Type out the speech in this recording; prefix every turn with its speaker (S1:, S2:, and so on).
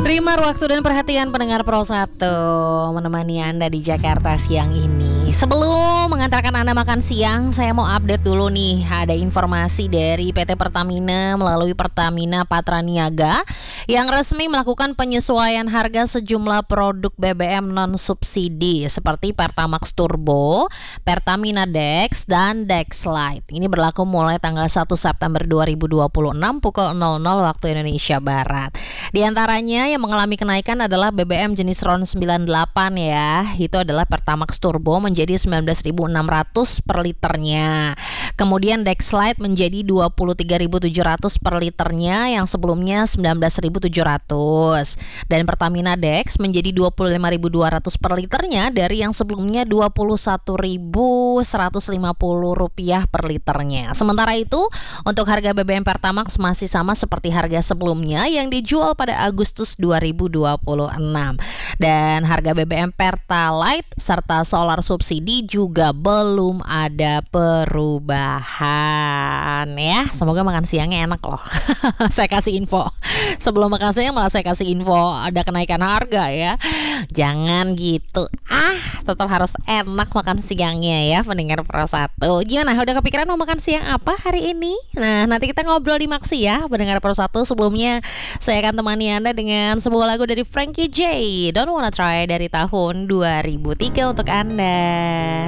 S1: Terima waktu dan perhatian pendengar Pro 1 menemani Anda di Jakarta siang ini. Sebelum mengantarkan Anda makan siang, saya mau update dulu nih. Ada informasi dari PT Pertamina melalui Pertamina Patraniaga yang resmi melakukan penyesuaian harga sejumlah produk BBM non-subsidi seperti Pertamax Turbo, Pertamina Dex, dan Dex Lite. Ini berlaku mulai tanggal 1 September 2026 pukul 00 waktu Indonesia Barat. Di antaranya yang mengalami kenaikan adalah BBM jenis RON 98 ya. Itu adalah Pertamax Turbo menjadi 19.600 per liternya. Kemudian Dex Lite menjadi 23.700 per liternya yang sebelumnya 19.700. Dan Pertamina Dex menjadi 25.200 per liternya dari yang sebelumnya 21.150 rupiah per liternya. Sementara itu, untuk harga BBM Pertamax masih sama seperti harga sebelumnya yang dijual pada Agustus 2026. Dan harga BBM Pertalite serta solar subsidi juga belum ada perubahan ya. Semoga makan siangnya enak loh. Saya kasih info. Sebelum makan siang malah saya kasih info ada kenaikan harga ya. Jangan gitu. Tetap harus enak makan siangnya ya pendengar Pro 1. Gimana? Udah kepikiran mau makan siang apa hari ini? Nah, nanti kita ngobrol di Maksi ya pendengar Pro 1. Sebelumnya saya akan temani Anda dengan sebuah lagu dari Frankie J, Don't Wanna Try dari tahun 2003 untuk Anda.